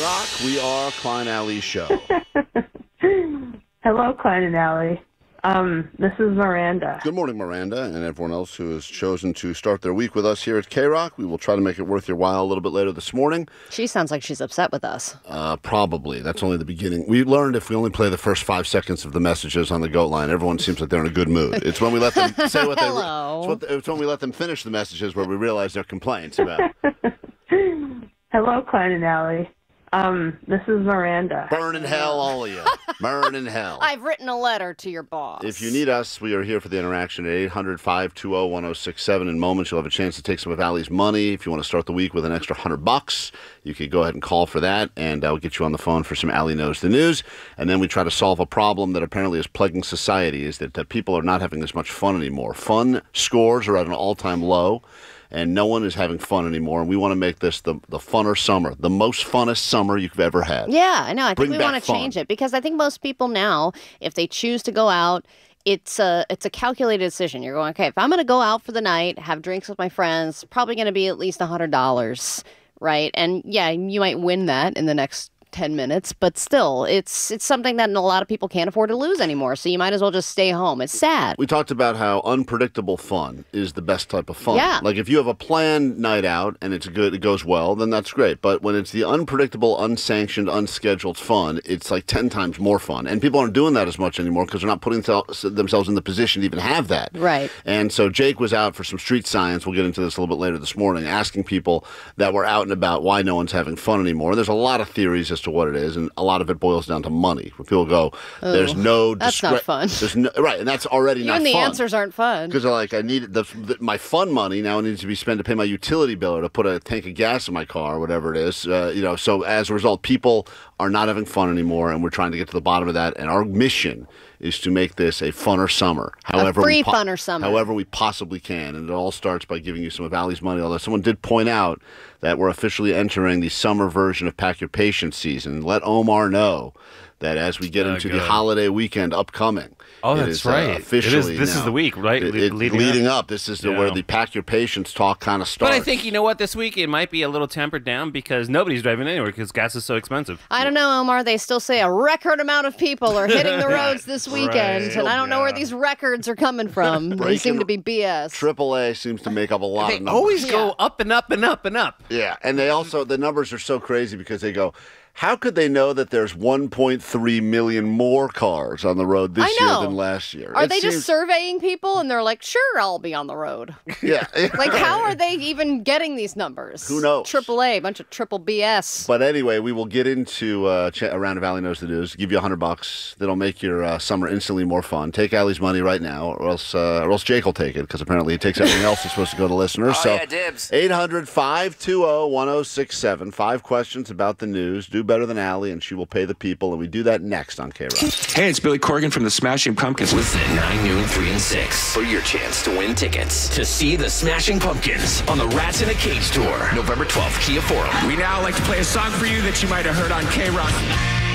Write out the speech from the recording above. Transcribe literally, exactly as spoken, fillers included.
K-Rock. We are Klein Alley Show. Hello, Klein and Alley. Um, this is Miranda. Good morning, Miranda, and everyone else who has chosen to start their week with us here at K-Rock. We will try to make it worth your while a little bit later this morning. She sounds like she's upset with us. Uh, probably. That's only the beginning. We learned if we only play the first five seconds of the messages on the GOAT line, everyone seems like they're in a good mood. It's when we let them say what they... Hello. It's, what the, it's when we let them finish the messages where we realize their complaints about. Hello, Klein and Alley. Um, this is Miranda. Burn in hell, all of you. Burn in hell. I've written a letter to your boss. If you need us, we are here for the interaction at eight hundred, five two zero, one zero six seven. In moments, you'll have a chance to take some of Allie's money. If you want to start the week with an extra one hundred bucks, you could go ahead and call for that, and I'll get you on the phone for some Allie Knows the News. And then we try to solve a problem that apparently is plaguing society, is that, that people are not having as much fun anymore. Fun scores are at an all-time low, and no one is having fun anymore. And we want to make this the, the funner summer, the most funnest summer you've ever had. Yeah, I know. I think Bring we back want to fun. change it because I think most people now, if they choose to go out, it's a it's a calculated decision. You're going, okay, if I'm going to go out for the night, have drinks with my friends, probably going to be at least one hundred dollars, right? And yeah, you might win that in the next ten minutes, but still, it's it's something that a lot of people can't afford to lose anymore, so you might as well just stay home. It's sad. We talked about how unpredictable fun is the best type of fun. Yeah. Like if you have a planned night out and it's good, it goes well, then that's great. But when it's the unpredictable, unsanctioned, unscheduled fun, it's like ten times more fun. And people aren't doing that as much anymore because they're not putting th- themselves in the position to even have that. Right. And so Jake was out for some street science. We'll get into this a little bit later this morning, asking people that were out and about why no one's having fun anymore. There's a lot of theories as to what it is, and a lot of it boils down to money. Where people go, there's no... That's discre- not fun. There's no, right, and that's already Even not the fun. answers aren't fun. Because they're like, I need the, the my fun money now needs to be spent to pay my utility bill or to put a tank of gas in my car or whatever it is. Uh, you know, so as a result, people are not having fun anymore, and we're trying to get to the bottom of that. And our mission is to make this a funner summer, however a free we po- funner summer, however we possibly can. And it all starts by giving you some of Allie's money. Although someone did point out that we're officially entering the summer version of Pack Your Patience season. Let Omar know that as we get Oh, into good. the holiday weekend upcoming. Oh, it that's is, uh, right. officially It is, this now. is the week, right? It- Le- it- leading, leading up. up. This is the, Yeah. where the Pack Your Patience talk kind of starts. But I think, you know what, this week it might be a little tempered down because nobody's driving anywhere because gas is so expensive. I don't know, Omar. They still say a record amount of people are hitting the roads this weekend, Right. and I don't know where Yeah. these records are coming from. They Breaking- seem to be B S. Triple A seems to make up a lot They of numbers. always Yeah. go up and up and up and up. Yeah, and they also, the numbers are so crazy because they go, how could they know that there's one point three million more cars on the road this I year know. than last year? Are It they seems- just surveying people and they're like, sure, I'll be on the road? Yeah. Like, how are they even getting these numbers? Who knows? Triple A, bunch of triple B S. But anyway, we will get into uh, ch- a round of Allie Knows the News, give you a hundred bucks. That'll make your uh, summer instantly more fun. Take Allie's money right now, or else, uh, or else Jake will take it, because apparently he takes everything else that's supposed to go to listeners. Oh, so yeah, dibs. eight hundred, five two zero, one zero six seven. Five questions about the news. Do better than Allie, and she will pay the people. And we do that next on K-Rock. Hey, it's Billy Corgan from the Smashing Pumpkins. Listen at nine, noon, three, and six for your chance to win tickets to see the Smashing Pumpkins on the Rats in a Cage tour, November twelfth, Kia Forum. We now like to play a song for you that you might have heard on K-Rock.